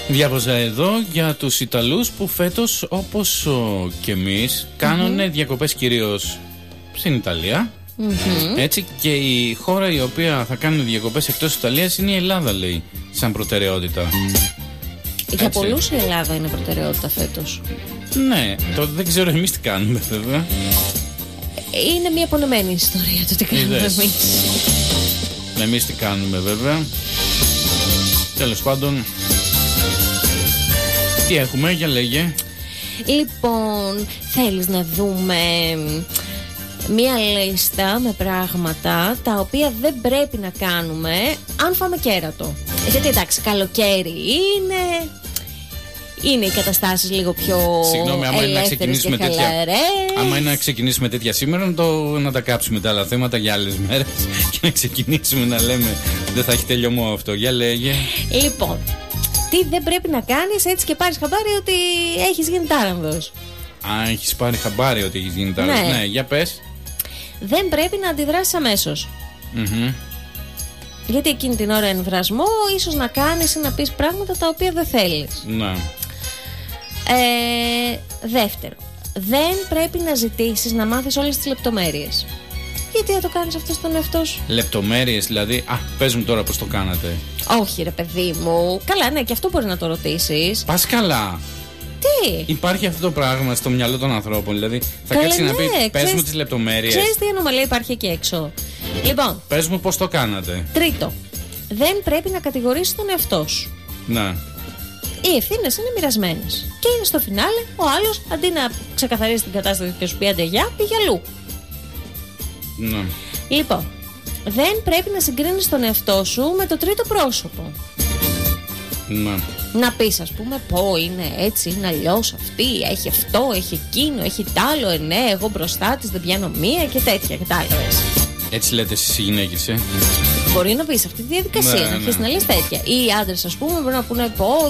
Διάβαζα εδώ για τους Ιταλούς που φέτος, όπως και εμείς, κάνουν διακοπές κυρίως στην Ιταλία. Έτσι, και η χώρα η οποία θα κάνει διακοπές εκτός Ιταλίας είναι η Ελλάδα, λέει, σαν προτεραιότητα. Για πολλούς η Ελλάδα είναι προτεραιότητα φέτος. Ναι, δεν ξέρω εμείς τι κάνουμε βέβαια. Είναι μια πονεμένη ιστορία το τι κάνουμε εμείς. Εμείς τι κάνουμε βέβαια. Τέλος πάντων, τι έχουμε, για λέγε. Λοιπόν, θέλεις να δούμε μία λίστα με πράγματα τα οποία δεν πρέπει να κάνουμε αν φάμε κέρατο. Γιατί εντάξει, καλοκαίρι είναι οι καταστάσεις λίγο πιο ελεύθερες και χαλαρές. Άμα είναι να ξεκινήσουμε τέτοια σήμερα, να τα κάψουμε τα άλλα θέματα για άλλες μέρες και να ξεκινήσουμε να λέμε δεν θα έχει τελειωμό αυτό. Για λέγε. Λοιπόν, τι δεν πρέπει να κάνεις έτσι και πάρεις χαμπάρι ότι έχεις γίνει τάρανδος. Έχεις πάρει χαμπάρι ότι έχεις γίνει τάρανδος. Ναι, για πες. Δεν πρέπει να αντιδράσεις αμέσως. Γιατί εκείνη την ώρα εμβρασμό ίσως να κάνεις ή να πεις πράγματα τα οποία δεν θέλεις. Ναι. Δεύτερο, δεν πρέπει να ζητήσεις να μάθεις όλες τις λεπτομέρειες. Γιατί θα το κάνεις αυτό στον εαυτό σου? Λεπτομέρειες δηλαδή? Πες μου τώρα πώς το κάνατε. Όχι ρε παιδί μου. Καλά, ναι, και αυτό μπορεί να το ρωτήσεις. Πας καλά. Τι? Υπάρχει αυτό το πράγμα στο μυαλό των ανθρώπων. Δηλαδή θα κάτσει να πει πες μου τις λεπτομέρειες. Ξέρεις τι ανομαλία υπάρχει εκεί έξω. Λοιπόν, πες μου πώς το κάνατε. Τρίτο, δεν πρέπει να κατηγορήσεις τον εαυτό σου. Ναι. Οι ευθύνες είναι μοιρασμένες. Και είναι στο φινάλε ο άλλος αντί να ξεκαθαρίσει την κατάσταση και σου πει αντεγιά, πήγε αλλού. Ναι. Λοιπόν, δεν πρέπει να συγκρίνεις τον εαυτό σου με το τρίτο πρόσωπο. Ναι. Να πεις, ας πούμε, πω είναι έτσι, είναι αλλιώς αυτή, έχει αυτό, έχει εκείνο, έχει τ' άλλο, ναι, εγώ μπροστά της δεν πιάνω μία και τέτοια και τ' άλλο. Έτσι λέτε εσείς οι γυναίκες, Μπορεί να πεις αυτή τη διαδικασία, να αρχίσεις να λες τέτοια. Ή οι άντρες, ας πούμε, μπορεί να πούνε, πω